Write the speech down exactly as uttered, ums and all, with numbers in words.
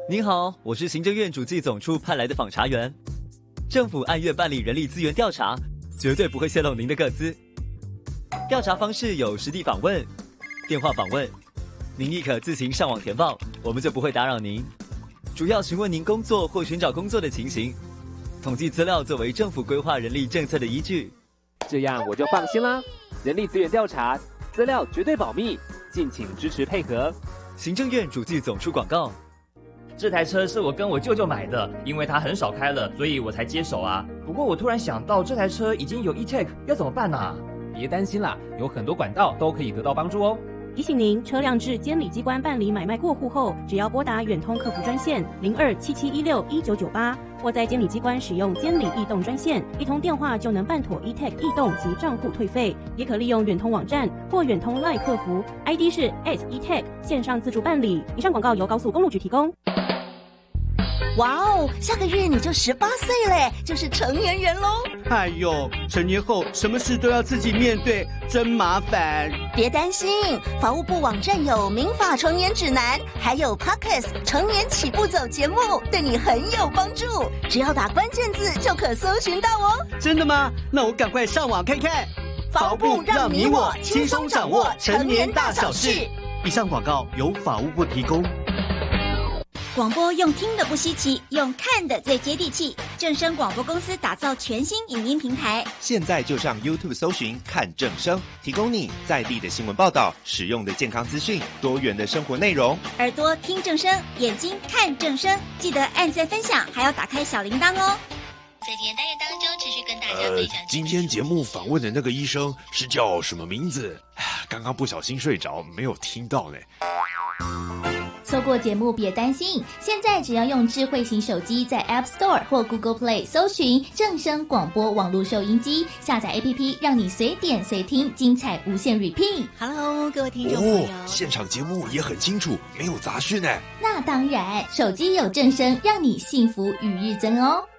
您好，我是行政院主计总处派来的访查员。政府按月办理人力资源调查，绝对不会泄露您的个资。调查方式有实地访问、电话访问，您亦可自行上网填报，我们就不会打扰您。主要询问您工作或寻找工作的情形，统计资料作为政府规划人力政策的依据。 这样我就放心啦。人力资源调查，资料绝对保密，敬请支持配合。 行政院主计总处广告。 这台车是我跟我舅舅买的，因为他很少开了，所以我才接手啊。不过我突然想到，这台车已经有 E-Tech， 要怎么办啊？ 别担心啦，有很多管道都可以得到帮助哦。 提醒您，车辆至监理机关办理买卖过户后，只要拨打远通客服专线零二七七一六一九九八，或在监理机关使用监理异动专线，一通电话就能办妥 E-Tech 异动及账户退费。也可利用远通网站或远通 LINE 客服 ，I D 是 at E-Tech 线上自助办理。以上广告由高速公路局提供。 哇哦，下个月你就十八岁嘞，就是成年人喽！ 哎呦，成年后什么事都要自己面对，真麻烦。 别担心，法务部网站有民法成年指南，还有 Podcast 成年起步走节目，对你很有帮助。只要打关键字就可搜寻到哦。 真的吗？那我赶快上网看看。 法务部让你我轻松掌握成年大小事。 以上广告由法务部提供。 广播用听的不稀奇，用看的最接地气。正声广播公司打造全新影音平台， 现在就上 YouTube 搜寻看正声，提供你在地的新闻报道、实用的健康资讯、多元的生活内容。 耳朵听正声，眼睛看正声，记得按赞分享，还要打开小铃铛哦。 在今天单元当中，持续跟大家分享、呃。 今天节目访问的那个医生是叫什么名字？刚刚不小心睡着，没有听到呢。 错过节目别担心，现在只要用智慧型手机在 App Store 或 Google Play 搜寻正声广播网络收音机，下载 A P P 让你随点随听，精彩无限 repeat。Hello， 各位听众朋友， 哦，现场节目也很清楚，没有杂讯呢。 那当然，手机有正声，让你幸福与日增哦。